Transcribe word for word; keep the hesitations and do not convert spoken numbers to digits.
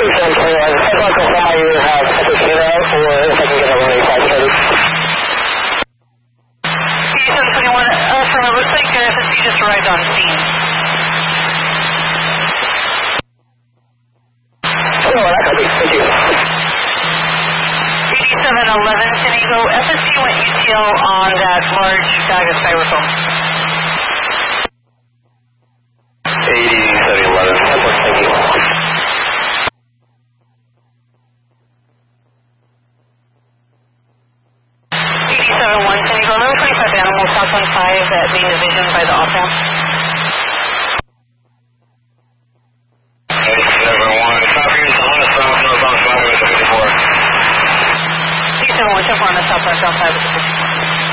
eighty-seven twenty-one, if I confirm I either have F S C now or if I can get eleven eighty-five started. eighty-seven twenty-one, uh, from it looks like your F S C just arrived on scene. Oh, that could be. Thank you. eighty-seven eleven, San Diego, F S C went U T L on that large bag of styrofoam. eighty-seven eleven, that works, thank you. eighty-seven one, San Diego, level twenty-five animal, south one five at main division by the off ramp.